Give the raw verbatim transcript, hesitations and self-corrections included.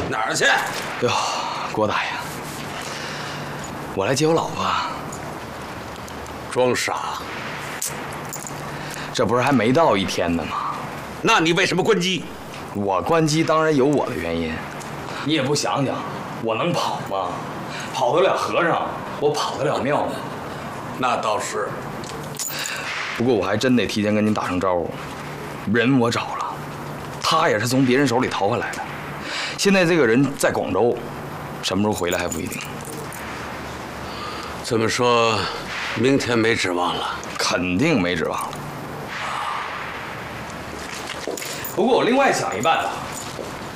哪儿去？ 哟，郭大爷，我来接我老婆。 装傻？ 这不是还没到一天呢吗？ 那你为什么关机？ 我关机当然有我的原因。你也不想想，我能跑吗？跑得了和尚，我跑得了庙吗？ 那倒是。 不过我还真得提前跟您打声招呼。人我找了，他也是从别人手里逃回来的。现在这个人在广州，什么时候回来还不一定。 这么说，明天没指望了？ 肯定没指望了。不过我另外想一办法。